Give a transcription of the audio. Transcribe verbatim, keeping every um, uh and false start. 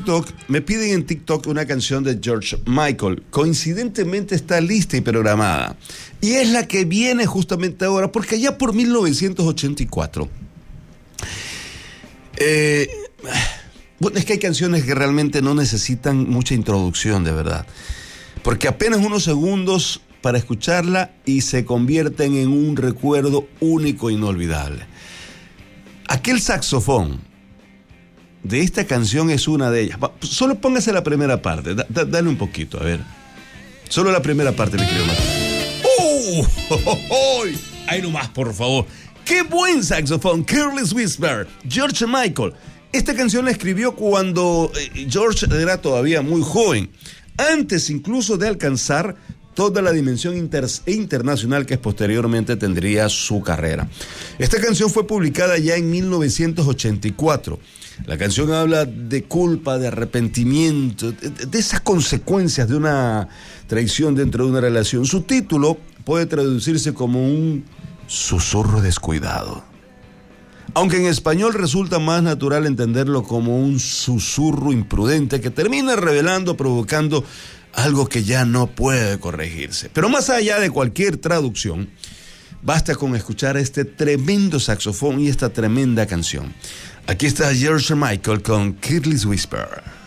TikTok, me piden en TikTok una canción de George Michael. Coincidentemente está lista y programada. Y es la que viene justamente ahora, porque allá por mil novecientos ochenta y cuatro... Eh, bueno, es que hay canciones que realmente no necesitan mucha introducción, de verdad. Porque apenas unos segundos para escucharla y se convierten en un recuerdo único e inolvidable. Aquel saxofón de esta canción es una de ellas. Solo póngase la primera parte. Da, da, dale un poquito, a ver. Solo la primera parte, mi querido Martín. ¡Oh! ¡Oh, oh, oh! ¡Ahí nomás, por favor! ¡Qué buen saxofón! Careless Whisper, George Michael. Esta canción la escribió cuando George era todavía muy joven. Antes incluso de alcanzar toda la dimensión inter- internacional que posteriormente tendría su carrera. Esta canción fue publicada ya en mil novecientos ochenta y cuatro. La canción habla de culpa, de arrepentimiento, de, de esas consecuencias de una traición dentro de una relación. Su título puede traducirse como un susurro descuidado. Aunque en español resulta más natural entenderlo como un susurro imprudente que termina revelando, provocando algo que ya no puede corregirse. Pero más allá de cualquier traducción, basta con escuchar este tremendo saxofón y esta tremenda canción. Aquí está George Michael con Careless Whisper.